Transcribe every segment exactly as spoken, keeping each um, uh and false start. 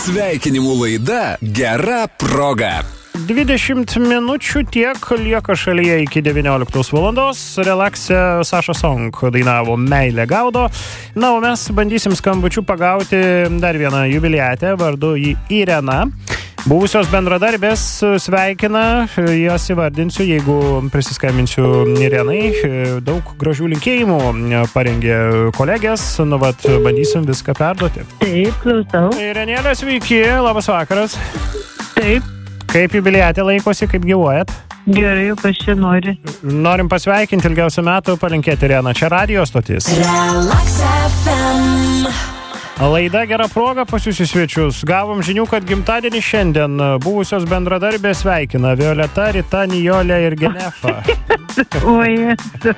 Sveikinimų laida Gera proga. dvidešimt minučių tiek lieka šalyje iki devynioliktos valandos. Relaxe Saša Song dainavo Meilė gaudo. Na, o mes bandysim skambučių pagauti dar vieną jubiliatę, vardu jį Irena. Buvusios bendradarbės sveikina, jas įvardinsiu, jeigu prisiskambinsiu Irenai. Daug gražių linkėjimų parengė kolegės, nu vat, bandysim viską perduoti. Taip, klausau. Irenėlė, sveiki, labas vakaras. Taip. Kaip jubiliatė laikosi, kaip gyvuojat? Gerai, kas čia nori. Norim pasveikinti ilgiausių metų, palinkėti Ireną. Čia radijo stotis. Relax F M. Laida Gera proga pas jūs į svečius. Gavom žinių, kad gimtadienį šiandien buvusios bendradarbės sveikina Violeta, Rita, Nijolė ir Genefa. Oi,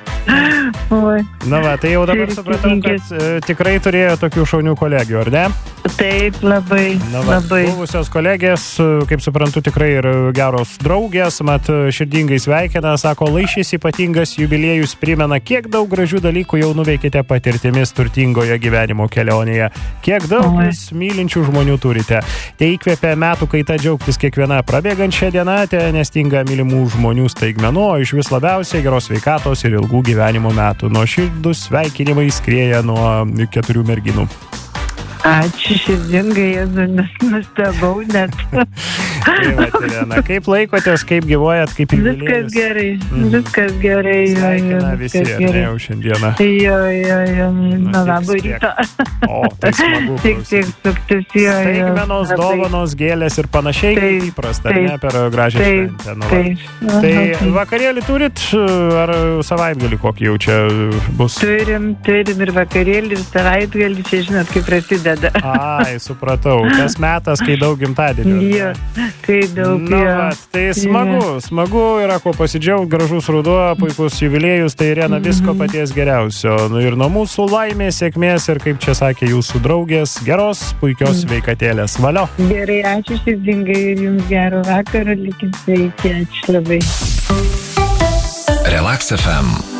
oi. Na va, tai jau dabar supratau, kad e, tikrai turėjo tokių šaunių kolegių, ar ne? Taip, labai, Na va, labai. buvusios kolegės, kaip suprantu, tikrai ir geros draugės, mat širdingai sveikina, sako, lai šis ypatingas jubiliejus primena, kiek daug gražių dalykų jau nuveikite patirtimis turtingoje gyvenimo kelionėje. Kiek daug jūs mylinčių žmonių turite. Tai įkvėpia metų kaita džiaugtis kiekviena prabėgančią dieną, te nestinga mylimų žmonių staigmenų, o iš vis labiausiai geros sveikatos ir ilgų gyvenimo metų. Nuo širdus sveikinimai skrieja nuo keturių merginų. Ačiū širdingai, Jėzu, nustebau net. Tai va, Irena, kaip laikotės, kaip gyvuojat, kaip jubiliejus? Viskas gerai, Mhm. viskas gerai. jo, jo, Sveikina visi, viskas ar ne, gerai. jau šiandieną? Jo, jo, jo, na tik labą tiek. rytą. O, tai smagu. Tik, tik, suktis, jo, jo. Staigmenos, labai. dovanos, gėlės ir panašiai, kaip Taip, įprasta, ar taip, ne, per gražią taip, šventę. Nu, va. taip. Aha, Tai taip. vakarėlį turit, ar savaitgalį kokį jau čia bus? Turim, turim ir vakarėlį, ir savaitgalį, čia žinot, kaip prasideda. Ai, supratau. Tas metas, kai daug gimtadienių. Jo, kai daug, Na, jo. va, tai smagu, smagu yra ko pasidžiaugti, gražus ruduo, puikus jubiliejus, tai Irena visko paties geriausio. Nu, ir nuo mūsų laimės, sėkmės ir, kaip čia sakė jūsų draugės, geros, puikios sveikatėlės. Valio. Gerai, ačiū širdingai ir jums gero vakaro, likim sveiki, ačiū labai. Relax F M.